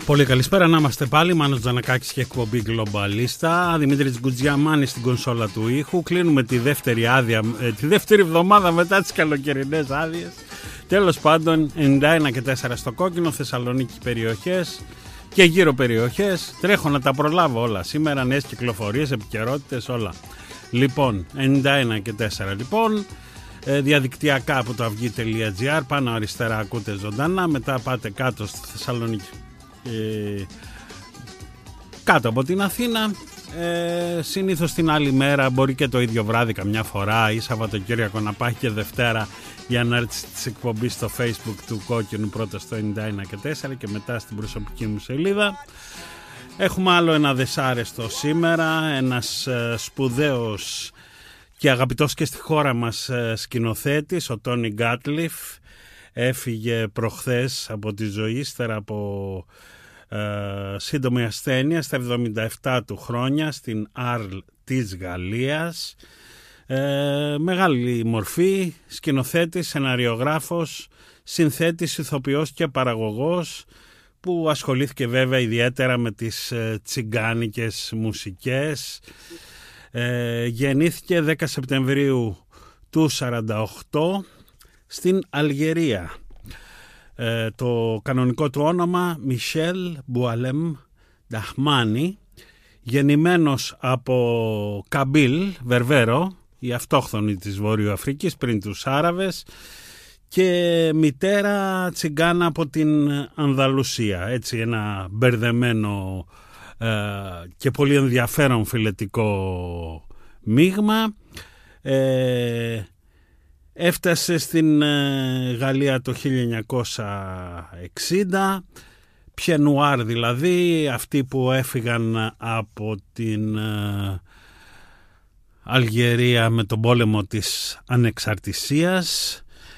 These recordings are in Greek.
Πολύ καλησπέρα, να είμαστε πάλι. Μάνος Τζανακάκης και εκπομπή Γκλομπαλίστα. Δημήτρης Γκουτζιαμάνης στην κονσόλα του ήχου. Κλείνουμε τη δεύτερη άδεια, τη δεύτερη εβδομάδα μετά τις καλοκαιρινές άδειες. Τέλος πάντων, 91 και 4 στο κόκκινο, Θεσσαλονίκη περιοχές και γύρω περιοχές. Τρέχω να τα προλάβω όλα σήμερα, νέες κυκλοφορίες, επικαιρότητες, όλα. Λοιπόν, 91 και 4 λοιπόν. Διαδικτυακά από το αυγή.gr, πάνω αριστερά ακούτε ζωντανά, μετά πάτε κάτω στη Θεσσαλονίκη, κάτω από την Αθήνα. Συνήθως την άλλη μέρα, μπορεί και το ίδιο βράδυ καμιά φορά ή Σαββατοκύριακο να πάει και Δευτέρα η ανάρτηση της εκπομπής στο Facebook του Κόκκινου, πρώτα στο 91 και 4 και μετά στην προσωπική μου σελίδα. Έχουμε άλλο ένα δεσάρεστο σήμερα, ένας σπουδαίος και αγαπητός και στη χώρα μας σκηνοθέτης, ο Τόνι Γκάτλιφ. Έφυγε προχθές από τη ζωή ύστερα από σύντομη ασθένεια στα 77 του χρόνια στην Αρλ της Γαλλίας. Μεγάλη μορφή, σκηνοθέτης, σεναριογράφος, συνθέτης, ηθοποιός και παραγωγός, που ασχολήθηκε βέβαια ιδιαίτερα με τις τσιγκάνικες μουσικές. Γεννήθηκε 10 Σεπτεμβρίου του 48 στην Αλγερία. Το κανονικό του όνομα Μισελ Μπουαλέμ Νταχμάνι, γεννημένος από Καμπίλ, Βερβέρο, η αυτόχθονη της Βόρειου Αφρικής πριν τους Άραβες, και μητέρα τσιγκάνα από την Ανδαλουσία. Έτσι ένα μπερδεμένο και πολύ ενδιαφέρον φιλετικό μείγμα. Έφτασε στην Γαλλία το 1960, πιενουάρ δηλαδή, αυτοί που έφυγαν από την Αλγερία με τον πόλεμο της ανεξαρτησίας.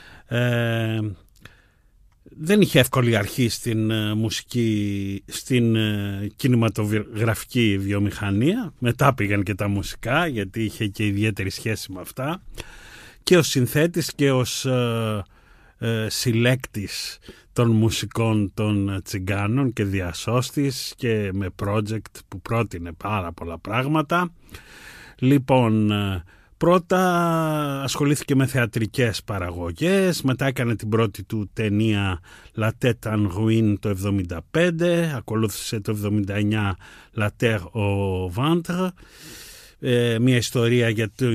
Δεν είχε εύκολη αρχή στην μουσική, στην κινηματογραφική βιομηχανία. Μετά πήγαν και τα μουσικά, γιατί είχε και ιδιαίτερη σχέση με αυτά. Και ως συνθέτης και ως συλλέκτης των μουσικών των τσιγκάνων και διασώστης, και με project που πρότεινε πάρα πολλά πράγματα. Λοιπόν, πρώτα ασχολήθηκε με θεατρικές παραγωγές, μετά έκανε την πρώτη του ταινία La Tête en Ruine το 1975, ακολούθησε το 1979 La Terre au Ventre, μια ιστορία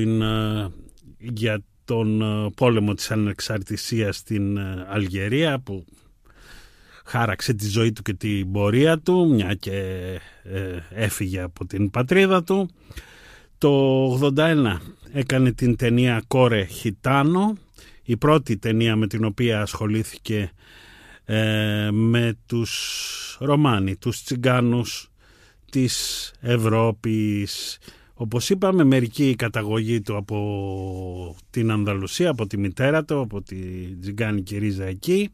για τον πόλεμο της ανεξαρτησίας στην Αλγερία, που χάραξε τη ζωή του και την πορεία του, μια και έφυγε από την πατρίδα του. Το 81 έκανε την ταινία Κόρε Χιτάνο, η πρώτη ταινία με την οποία ασχολήθηκε με τους Ρωμάνι, τους τσιγκάνους της Ευρώπης. Όπως είπαμε, μερική καταγωγή του από την Ανδαλουσία, από τη μητέρα του, από τη τσιγκάνικη ρίζα εκεί.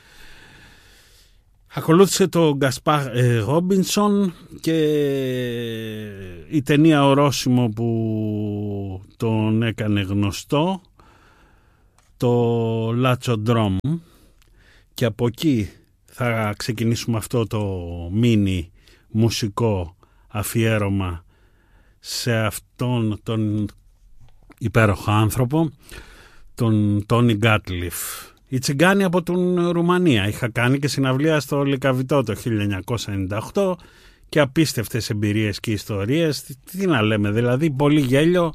Ακολούθησε το Γκασπάρ Ρόμπινσον και η ταινία ορόσημο που τον έκανε γνωστό, το Λατσοντρόμ, και από εκεί θα ξεκινήσουμε αυτό το μίνι μουσικό αφιέρωμα σε αυτόν τον υπέροχο άνθρωπο, τον Τόνι Γκάτλιφ. Οι τσιγκάνοι από την Ρουμανία. Είχα κάνει και συναυλία στο Λυκαβητό το 1998 και απίστευτες εμπειρίες και ιστορίες. Τι να λέμε, δηλαδή πολύ γέλιο.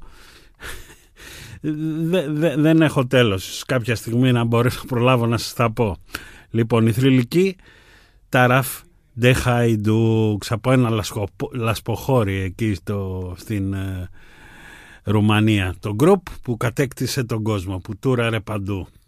Δεν έχω τέλος. Κάποια στιγμή να μπορέσω να προλάβω να σας τα πω. Λοιπόν, η θρυλική Ταράφ Ντε Χαϊντούξ, από ένα λασποχώρι εκεί στην Ρουμανία. Το γκρουπ που κατέκτησε τον κόσμο, που τούραρε παντού.